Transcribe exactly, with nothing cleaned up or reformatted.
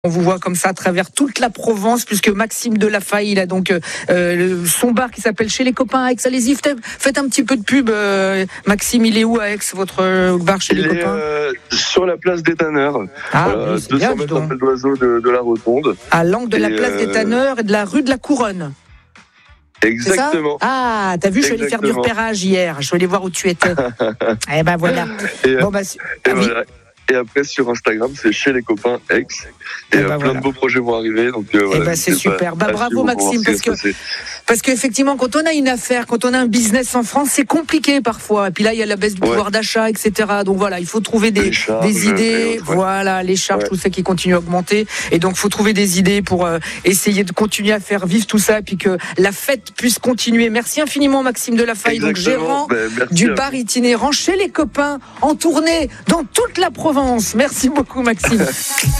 On vous voit comme ça à travers toute la Provence, puisque Maxime Delafaye, il a donc euh, son bar qui s'appelle Chez les Copains à Aix. Allez-y, faites un petit peu de pub. Euh, Maxime, il est où à Aix, votre bar Chez il les est, Copains euh, sur la place des Tanneurs, ah, euh, oui, deux bien, cents mètres après l'oiseau de, de la Rotonde. À l'angle de la et place euh... des Tanneurs et de la rue de la Couronne. Exactement. Ah, t'as vu, je suis allé faire du repérage hier. Je suis allé voir où tu étais. Eh ben voilà. Et, bon, bah, et, ah, oui. voilà. Et après sur Instagram, c'est Chez les Copains Aix. Et, et euh, bah, plein voilà. de beaux projets vont arriver. Donc, euh, et voilà, bah, c'est super. Bah, bravo Maxime, parce que passer. parce qu'effectivement, quand on a une affaire, quand on a un business en France, c'est compliqué parfois. Et puis là, il y a la baisse du ouais. pouvoir d'achat, et cetera. Donc voilà, il faut trouver des, charges, des idées. autres, ouais. Voilà, les charges, ouais. tout ça qui continue à augmenter. Et donc, faut trouver des idées pour euh, essayer de continuer à faire vivre tout ça, et puis que la fête puisse continuer. Merci infiniment Maxime Delafaye, donc gérant ben, du bar itinérant Chez les Copains, en tournée dans toute la Provence. Merci beaucoup Maxime.